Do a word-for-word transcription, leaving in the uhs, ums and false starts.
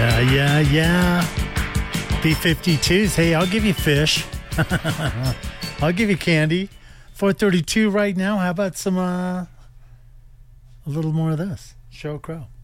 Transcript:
Yeah, yeah, yeah. B fifty-twos. Hey, I'll give you fish. I'll give you candy. four thirty-two right now. How about some, uh, a little more of this? Sheryl Crow.